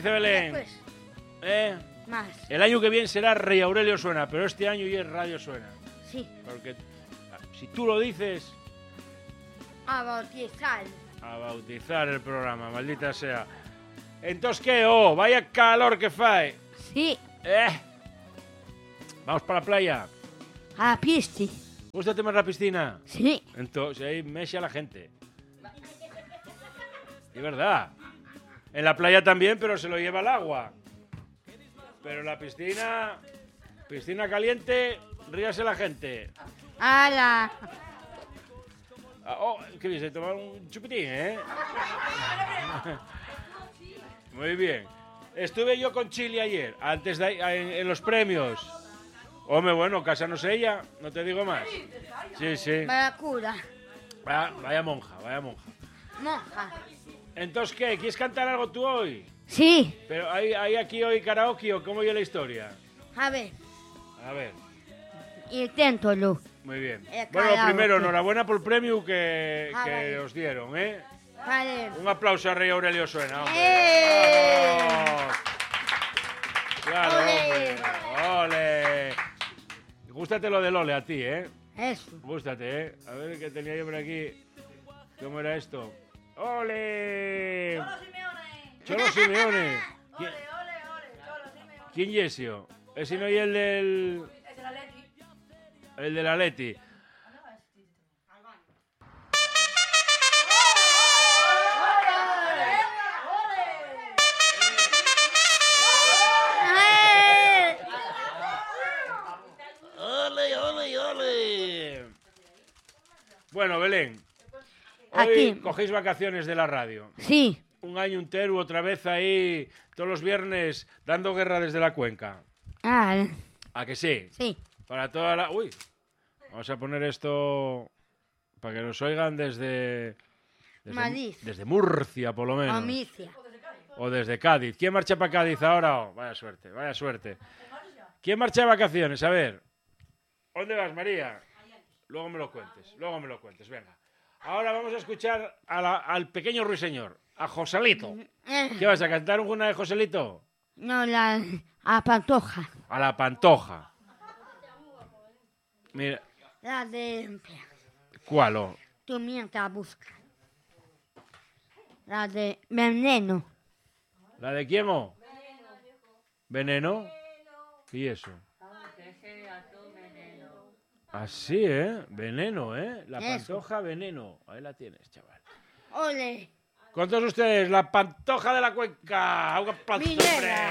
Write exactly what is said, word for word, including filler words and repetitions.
dice Belén? Después. ¿Eh? Más. El año que viene será Rey Aurelio Suena, pero este año ya es Radio Suena. Sí. Porque si tú lo dices, A bautizar. a bautizar el programa, maldita sea. Entonces, ¿qué? Oh, vaya calor que fae. Sí. Eh. Vamos para la playa. A pisti. ¿Gústate más la piscina? Sí. Entonces, ahí mexe a la gente. Es verdad. En la playa también, pero se lo lleva el agua. Pero en la piscina, piscina caliente, ríase la gente. ¡Hala! Ah, oh, ¿qué dice? Tomar un chupitín, ¿eh? Muy bien. Estuve yo con Chile ayer, antes de en, en los premios. Hombre, bueno, casanos ella, no te digo más. Sí, sí. Vaya cura. Vaya, vaya monja, vaya monja. Monja. Entonces, ¿qué? ¿Quieres cantar algo tú hoy? Sí. Pero hay, hay aquí hoy karaoke o cómo es la historia. A ver. A ver, Inténtalo. muy bien. Eh, Bueno, lo karaoke. primero, enhorabuena por el premio que, Ah, que vale. os dieron, ¿eh? Vale. Un aplauso a Rey Aurelio Suena, hombre. ¡Eh! ¡Vamos! Claro, ¡Ole! hombre. ¡Ole! Gústate lo del ole a ti, ¿eh? Eso. Gústate, ¿eh? A ver qué tenía yo por aquí. ¿Cómo era esto? ¡Ole! Cholo Simeone. Cholo Simeone. ¿Quién, Ole, ole, ole. Cholo Simeone. ¿Quién y ese? Ese no y el del... Es el Atleti. El del Atleti. ¡Eh! ¡Ole, ole, ole! Bueno, Belén. Hoy Aquí. cogéis vacaciones de la radio. Sí. Un año entero, otra vez ahí, todos los viernes, dando guerra desde la cuenca. Ah, ¿A que sí? sí. Para toda la... Uy, vamos a poner esto para que nos oigan desde... Desde, Madrid. desde Murcia, por lo menos. Amicia. O desde Cádiz. ¿Quién marcha para Cádiz ahora? Oh, vaya suerte, vaya suerte. ¿Quién marcha de vacaciones? A ver. ¿Dónde vas, María? Luego me lo cuentes, luego me lo cuentes, venga. Ahora vamos a escuchar a la- al pequeño ruiseñor, a Joselito. Eh, ¿Qué vas a cantar una de Joselito? No, la a Pantoja. A la Pantoja. Mira, La de... ¿cuál? Oh? Tú mientras buscas. La de Veneno. ¿La de quién? Oh? ¿Veneno? ¿Y eso? Así, ¿eh? Veneno, ¿eh? La Eso. Pantoja Veneno. Ahí la tienes, chaval. Ole. Con todos ustedes, la Pantoja de la Cuenca. ¡Un aplauso, Minera. hombre!